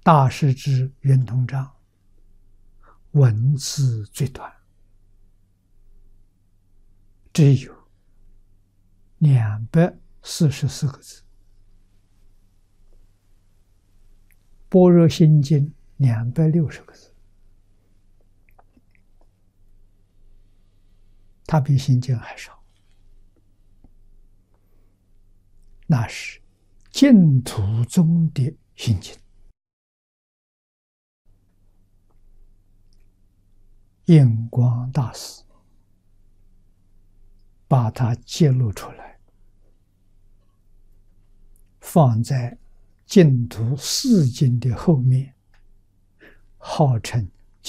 大师之圆通章，文字最短，只有244个字。般若心经260个字，它比心经还少。那是净土宗的心经。印光大师把它揭露出来，放在净土四经的后面，号称